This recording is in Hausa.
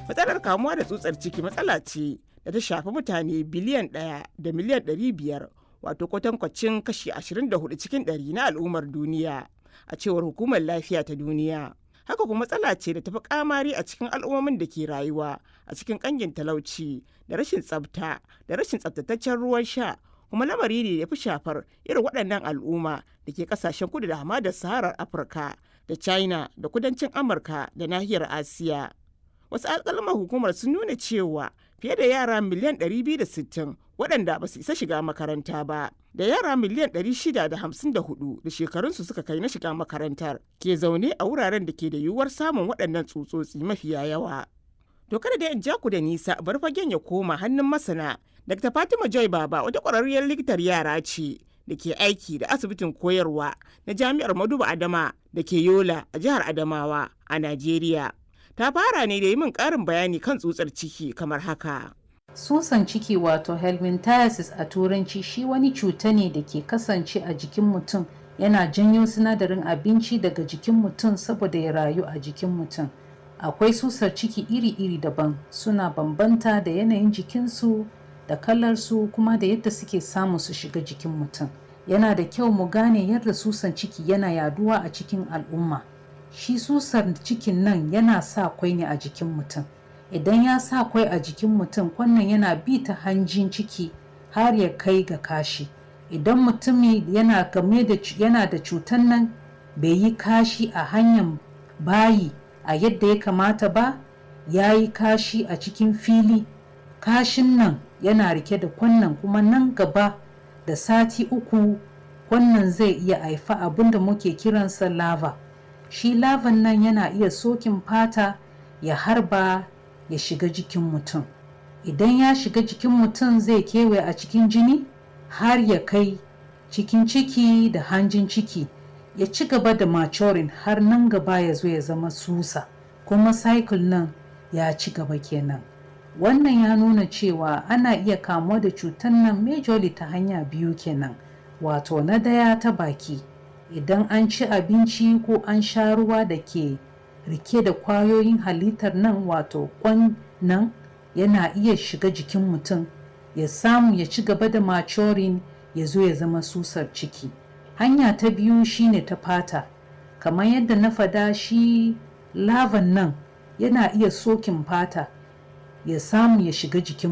Matsalar kamuwa da tsutsar ciki matsala ce da ta shafi mutane biliyan 1 da miliyan 500, wato kwatankwacin kashi 24 cikin 100 na al'ummar duniya, a cewar Hukumar Lafiya ta Duniya. Haka kuma matsala ce da tafi kamari a cikin al'ummomin da ke rayuwa a cikin kangin talauci da rashin tsafta da rashin tsaftataccen ruwan sha, kuma lamari ne da fi shafar irin waɗannan al'umma da ke ƙasashen kudu da hamadar Saharar Afirka da China da kudancin Amurka da nahiyar Asiya. Wasu alƙalman hukumar sun nuna cewa fiye da yara miliyan 260 waɗanda ba su isa shiga makaranta ba, da yara miliyan 654 da shekarunsu suka kai na shiga makarantar ke zaune a wuraren da ke da yiwuwar samun waɗannan tsutsotsi mafiya yawa. To kada da in ja ku da nisa, bar fagen ya koma hannun masana. Dr. Fatima Joy Baba wata ƙwararriyar likitar yara ce da ke aiki da asibitin koyarwa na Jami'ar Maduba Adama da ke Yola a jihar Adamawa a Najeriya. Ta fara ne da yi min ƙarin bayani kan tsutsar ciki kamar haka. Tsutsan ciki wato helminthiasis a turanci shi wani cuta ne da ke kasance a jikin mutum, yana janyo sinadarin abinci daga jikin mutum saboda ya rayu a jikin mutum. Akwai tsutsar ciki iri-iri daban, suna bambanta da yanayin jikinsu da kalarsu kuma da yadda suke samu su shiga jikin mutum. Yana da kyau mu gane yadda tsutsan ciki yana yaduwa a cikin al'umma. Shi tsutsar cikin nan yana sa kwai ne a jikin mutum. Idan ya sa kwai a jikin mutum, kwannan yana bi ta hanjin ciki har ya kai ga kashi. Idan mutumi yana da cutar nan bai yi kashi a hanyar bayi a yadda ya kamata ba, ya yi kashi a cikin fili, kashin nan yana rike da kwannan, kuma nan gaba da sati 3 kwannan zai iya haifa abin da muke kiransa lava. Shi lavan nan yana iya sokin fata ya harba ya shiga jikin mutum. Idan ya shiga jikin mutum zai kewaye a cikin jini har ya kai cikin ciki da hanjin ciki, ya ci gaba da maturing har nan gaba ya zo ya zama tsutsa, kuma cycle nan ya ci gaba kenan. Wannan ya nuna cewa ana iya kamuwa da cutar nan majorly ta hanya biyu kenan, wato na daya ta baki, idan an ci abinci ko an sha ruwa da ke rike da kwayoyin halittar nan wato kwan nan, yana iya shiga jikin mutum ya samu ya ci gaba da maturing ya zo ya zama tsutsar ciki. Hanya ta biyu shine ta fata, kamar yadda na fada, shi lavan nan yana iya sokin fata ya samu ya shiga jikin